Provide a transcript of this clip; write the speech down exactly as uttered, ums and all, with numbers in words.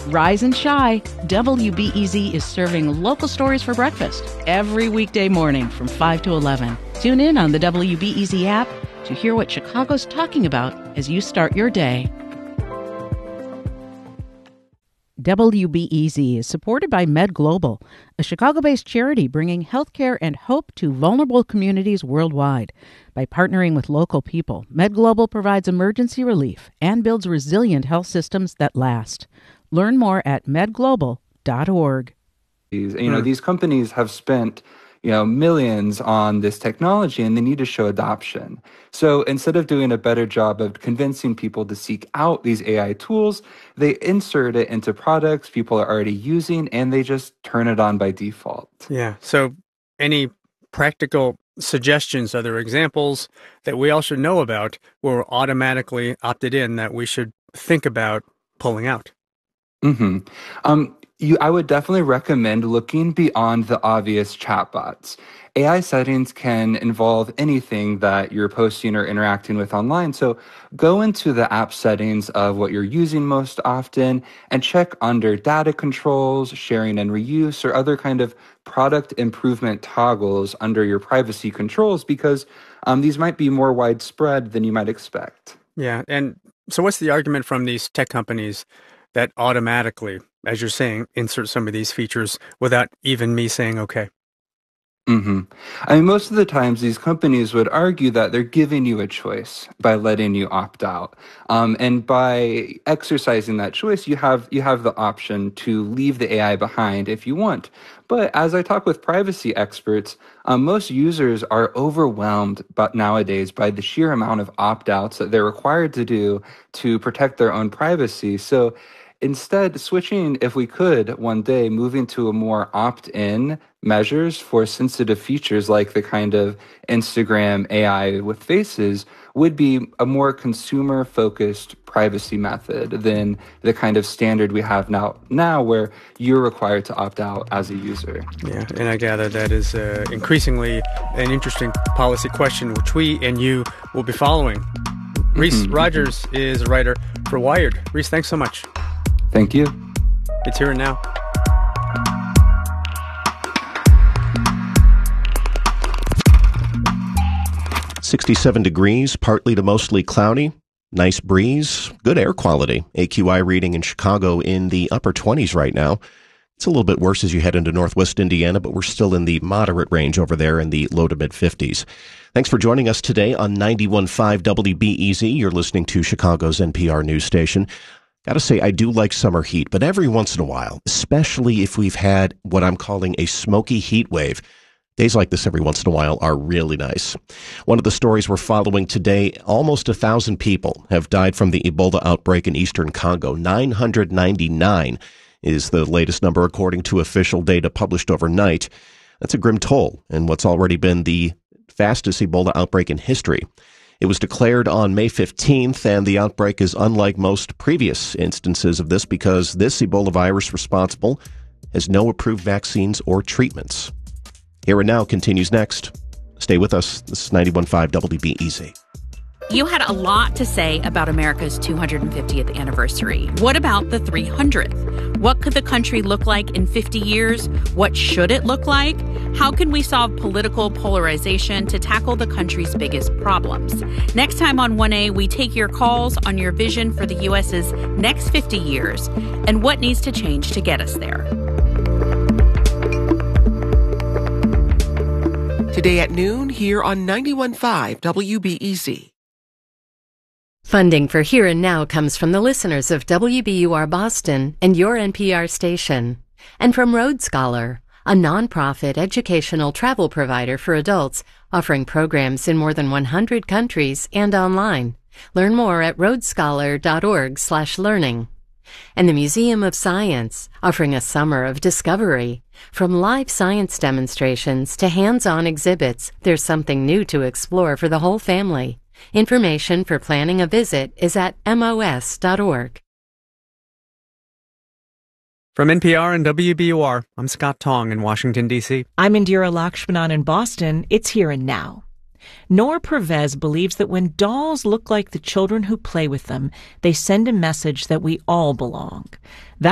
Rise and shine. W B E Z is serving local stories for breakfast every weekday morning from five to eleven. Tune in on the W B E Z app to hear what Chicago's talking about as you start your day. W B E Z is supported by Med Global, a Chicago-based charity bringing healthcare and hope to vulnerable communities worldwide. By partnering with local people, Med Global provides emergency relief and builds resilient health systems that last. Learn more at med global dot org. You know, these companies have spent, you know, millions on this technology, and they need to show adoption. So instead of doing a better job of convincing people to seek out these A I tools, they insert it into products people are already using, and they just turn it on by default. Yeah. So any practical suggestions, other examples that we all should know about were automatically opted in that we should think about pulling out? Mm-hmm. Um, you, I would definitely recommend looking beyond the obvious chatbots. A I settings can involve anything that you're posting or interacting with online. So go into the app settings of what you're using most often and check under data controls, sharing and reuse, or other kind of product improvement toggles under your privacy controls, because um, these might be more widespread than you might expect. Yeah. And so what's the argument from these tech companies that automatically, as you're saying, insert some of these features without even me saying okay? Mm-hmm. I mean, most of the times these companies would argue that they're giving you a choice by letting you opt out. Um, and by exercising that choice, you have you have the option to leave the A I behind if you want. But as I talk with privacy experts, um, most users are overwhelmed but nowadays by the sheer amount of opt-outs that they're required to do to protect their own privacy. So instead, switching, if we could, one day, moving to a more opt-in measures for sensitive features like the kind of Instagram A I with faces would be a more consumer-focused privacy method than the kind of standard we have now, now where you're required to opt out as a user. Yeah, and I gather that is uh, increasingly an interesting policy question, which we and you will be following. Reese mm-hmm. Rogers is a writer for Wired. Reese, thanks so much. Thank you. It's Here and Now. sixty-seven degrees, partly to mostly cloudy. Nice breeze, good air quality. A Q I reading in Chicago in the upper twenties right now. It's a little bit worse as you head into northwest Indiana, but we're still in the moderate range over there in the low to mid fifties. Thanks for joining us today on ninety-one point five W B E Z. You're listening to Chicago's N P R news station. Gotta say, I do like summer heat, but every once in a while, especially if we've had what I'm calling a smoky heat wave, days like this every once in a while are really nice. One of the stories we're following today, almost a thousand people have died from the Ebola outbreak in eastern Congo. nine hundred ninety-nine is the latest number according to official data published overnight. That's a grim toll in what's already been the fastest Ebola outbreak in history. It was declared on May fifteenth, and the outbreak is unlike most previous instances of this because this Ebola virus responsible has no approved vaccines or treatments. Here and Now continues next. Stay with us. This is ninety-one point five W B E Z. You had a lot to say about America's two hundred fiftieth anniversary. What about the three hundredth? What could the country look like in fifty years? What should it look like? How can we solve political polarization to tackle the country's biggest problems? Next time on one A, we take your calls on your vision for the U S's next fifty years and what needs to change to get us there. Today at noon here on ninety-one point five W B E Z. Funding for Here and Now comes from the listeners of W B U R Boston and your N P R station, and from Road Scholar, a nonprofit educational travel provider for adults offering programs in more than one hundred countries and online. Learn more at road scholar dot org slash learning. And the Museum of Science, offering a summer of discovery. From live science demonstrations to hands-on exhibits, there's something new to explore for the whole family. Information for planning a visit is at M O S dot org. From N P R and W B U R, I'm Scott Tong in Washington, D C. I'm Indira Lakshmanan in Boston. It's Here and Now. Noor Pervez believes that when dolls look like the children who play with them, they send a message that we all belong.